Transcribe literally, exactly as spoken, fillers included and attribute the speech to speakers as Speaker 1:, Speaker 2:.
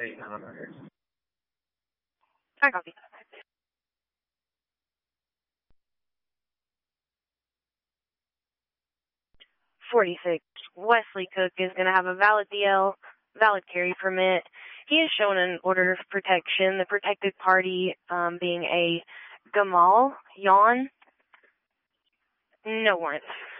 Speaker 1: I copy. forty-six. Wesley Cook is going to have a valid D L, valid carry permit. He is shown an order of protection, the protected party um, being a Gamal Yawn. No warrants.